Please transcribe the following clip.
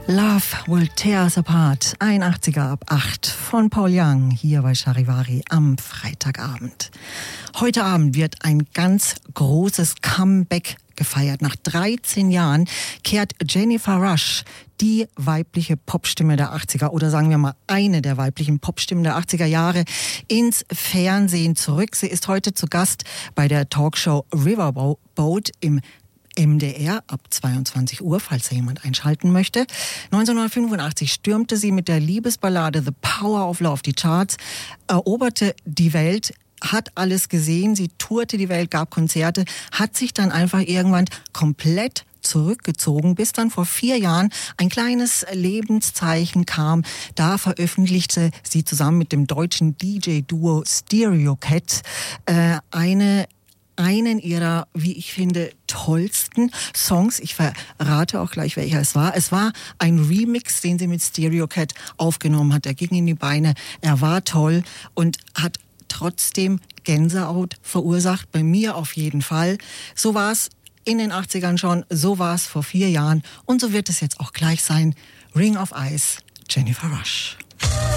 Love Will Tear Us Apart, 81er ab 8 von Paul Young, hier bei Charivari am Freitagabend. Heute Abend wird ein ganz großes Comeback gefeiert. Nach 13 Jahren kehrt Jennifer Rush, die weibliche Popstimme der 80er, oder sagen wir mal eine der weiblichen Popstimmen der 80er Jahre, ins Fernsehen zurück. Sie ist heute zu Gast bei der Talkshow Riverboat im MDR ab 22 Uhr, falls da jemand einschalten möchte. 1985 stürmte sie mit der Liebesballade The Power of Love die Charts, eroberte die Welt, hat alles gesehen, sie tourte die Welt, gab Konzerte, hat sich dann einfach irgendwann komplett zurückgezogen, bis dann vor 4 Jahren ein kleines Lebenszeichen kam. Da veröffentlichte sie zusammen mit dem deutschen DJ-Duo Stereo Cat einen ihrer, wie ich finde, tollsten Songs. Ich verrate auch gleich, welcher es war. Es war ein Remix, den sie mit Stereo Cat aufgenommen hat. Er ging in die Beine, er war toll und hat trotzdem Gänsehaut verursacht. Bei mir auf jeden Fall. So war es in den 80ern schon, so war es vor 4 Jahren und so wird es jetzt auch gleich sein. Ring of Ice, Jennifer Rush.